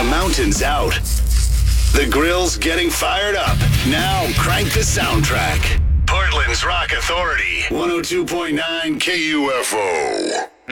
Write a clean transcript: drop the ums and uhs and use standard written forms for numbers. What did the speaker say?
the mountains out. The grill's getting fired up. Now crank the soundtrack. Portland's Rock Authority, 102.9 KUFO.